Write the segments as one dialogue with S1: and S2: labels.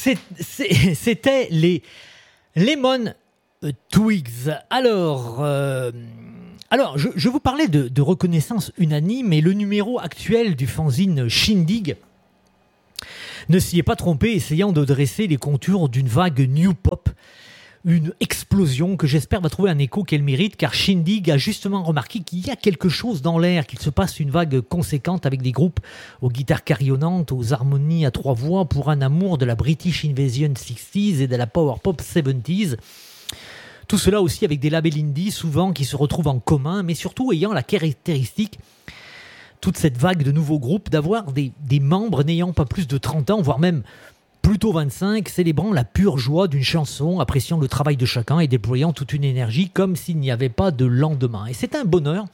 S1: C'était les Lemon Twigs. Alors, je vous parlais de reconnaissance unanime, et le numéro actuel du fanzine Shindig ne s'y est pas trompé, essayant de dresser les contours d'une vague new pop, une explosion que j'espère va trouver un écho qu'elle mérite, car Shindig a justement remarqué qu'il y a quelque chose dans l'air, qu'il se passe une vague conséquente avec des groupes aux guitares carillonnantes, aux harmonies à 3 voix, pour un amour de la British Invasion 60s et de la power pop 70s. Tout cela aussi avec des labels indie souvent qui se retrouvent en commun, mais surtout ayant la caractéristique, toute cette vague de nouveaux groupes, d'avoir des membres n'ayant pas plus de 30 ans, voire même plutôt 25, célébrant la pure joie d'une chanson, appréciant le travail de chacun et déployant toute une énergie comme s'il n'y avait pas de lendemain. Et c'est un bonheur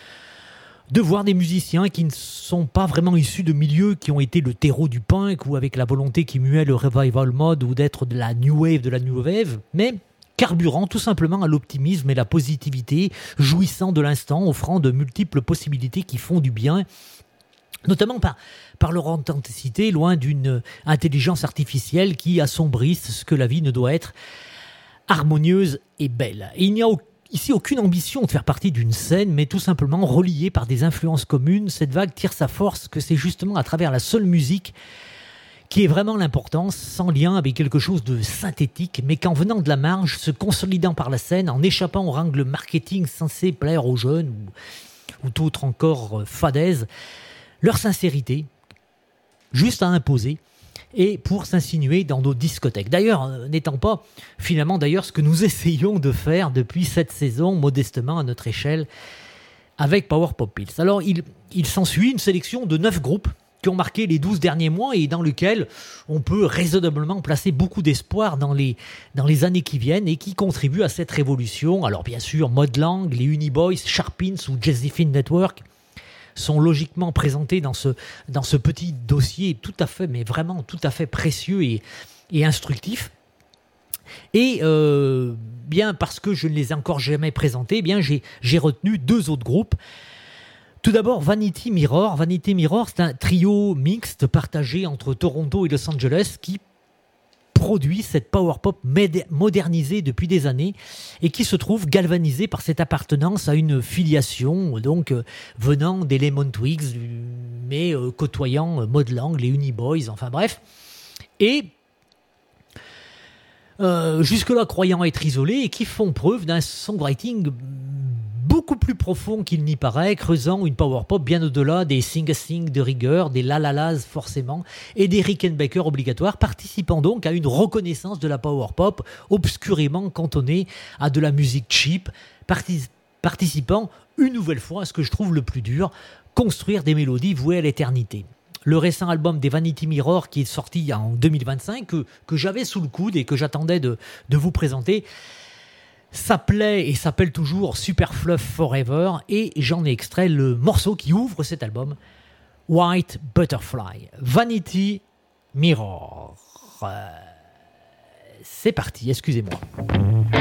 S1: de voir des musiciens qui ne sont pas vraiment issus de milieux qui ont été le terreau du punk ou avec la volonté qui muait le revival mode ou d'être de la new wave, mais carburant tout simplement à l'optimisme et la positivité, jouissant de l'instant, offrant de multiples possibilités qui font du bien, notamment par leur authenticité, loin d'une intelligence artificielle qui assombrisse ce que la vie ne doit être, harmonieuse et belle. Et il n'y a ici aucune ambition de faire partie d'une scène, mais tout simplement reliée par des influences communes. Cette vague tire sa force que c'est justement à travers la seule musique qui est vraiment l'importance, sans lien avec quelque chose de synthétique, mais qu'en venant de la marge, se consolidant par la scène, en échappant aux règles marketing censées plaire aux jeunes ou d'autres encore fadaises, leur sincérité, juste à imposer, et pour s'insinuer dans nos discothèques. D'ailleurs, n'étant pas finalement ce que nous essayons de faire depuis cette saison, modestement à notre échelle, avec Power Pop Pills. Alors, il s'ensuit une sélection de 9 groupes qui ont marqué les 12 derniers mois et dans lequel on peut raisonnablement placer beaucoup d'espoir dans les années qui viennent et qui contribuent à cette révolution. Alors bien sûr, Maud Lang, les Uniboys, Sharpins ou Josephine Network sont logiquement présentés dans ce petit dossier tout à fait, mais vraiment tout à fait précieux et instructif. Et bien parce que je ne les ai encore jamais présentés, bien j'ai retenu 2 autres groupes. Tout d'abord, Vanity Mirror. Vanity Mirror, c'est un trio mixte partagé entre Toronto et Los Angeles qui produit cette power pop modernisée depuis des années et qui se trouve galvanisée par cette appartenance à une filiation donc venant des Lemon Twigs, mais côtoyant Maud Lang, les Uniboys, enfin bref. Et jusque-là croyant être isolés et qui font preuve d'un songwriting beaucoup plus profond qu'il n'y paraît, creusant une power pop bien au-delà des sing-a-sing de rigueur, des la-la-las forcément, et des Rickenbacker obligatoires, participant donc à une reconnaissance de la power pop obscurément cantonnée à de la musique cheap, participant une nouvelle fois à ce que je trouve le plus dur, construire des mélodies vouées à l'éternité. Le récent album des Vanity Mirror qui est sorti en 2025, que j'avais sous le coude et que j'attendais de vous présenter, s'appelait et s'appelle toujours Super Fluff Forever, et j'en ai extrait le morceau qui ouvre cet album, White Butterfly, Vanity Mirror. C'est parti, excusez-moi.